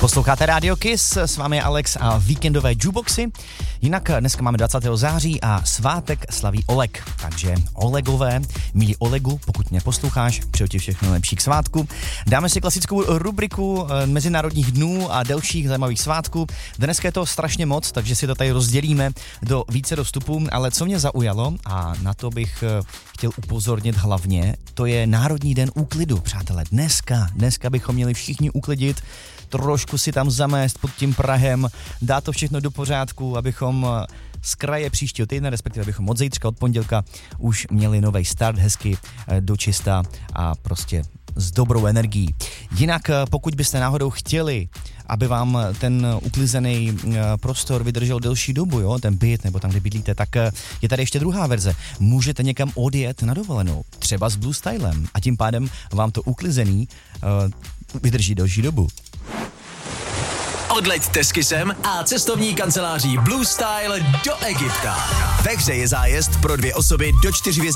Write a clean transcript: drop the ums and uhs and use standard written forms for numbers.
Posloucháte Radio Kiss, s vámi je Alex a víkendové jukeboxy. Jinak dneska máme 20. září a svátek slaví Oleg. Takže Olegové, milí Olegu, pokud mě posloucháš, přeju ti všechno lepší k svátku. Dáme si klasickou rubriku Mezinárodních dnů a dalších zajímavých svátků. Dneska je to strašně moc, takže si to tady rozdělíme do více dostupů, ale co mě zaujalo a na to bych chtěl upozornit hlavně, to je Národní den úklidu, přátelé. Dneska bychom měli všichni uklidit, trošku si tam zamést pod tím prahem, dát to všechno do pořádku, abychom z kraje příštího týdne, respektive abychom od zítřka, od pondělka už měli nový start, hezky do čista a prostě s dobrou energií. Jinak pokud byste náhodou chtěli, aby vám ten uklizený prostor vydržel delší dobu, jo, ten byt nebo tam, kde bydlíte, tak je tady ještě druhá verze. Můžete někam odjet na dovolenou, třeba s Blue Stylem a tím pádem vám to uklizený vydrží delší dobu. Odleďte s Kissem a cestovní kanceláří Blue Style do Egypta. Ve hře je zájezd pro 2 osoby do 4